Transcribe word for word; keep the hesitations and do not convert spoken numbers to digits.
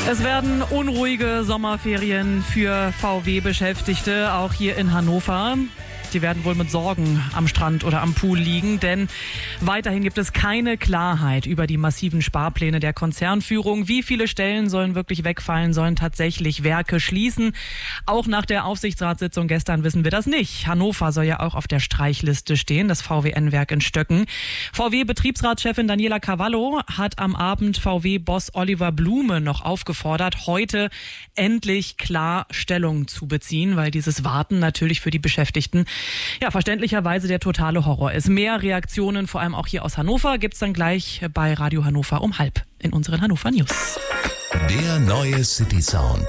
Es werden unruhige Sommerferien für V W-Beschäftigte, auch hier in Hannover. Die werden wohl mit Sorgen am Strand oder am Pool liegen, denn weiterhin gibt es keine Klarheit über die massiven Sparpläne der Konzernführung. Wie viele Stellen sollen wirklich wegfallen, sollen tatsächlich Werke schließen? Auch nach der Aufsichtsratssitzung gestern wissen wir das nicht. Hannover soll ja auch auf der Streichliste stehen, das V W N-Werk in Stöcken. V W-Betriebsratschefin Daniela Cavallo hat am Abend V W-Boss Oliver Blume noch aufgefordert, heute endlich klar Stellung zu beziehen, weil dieses Warten natürlich für die Beschäftigten ja verständlicherweise der totale Horror ist. Mehr Reaktionen, vor allem auch hier aus Hannover, gibt's dann gleich bei Radio Hannover um halb in unseren Hannover News. Der neue City Sound.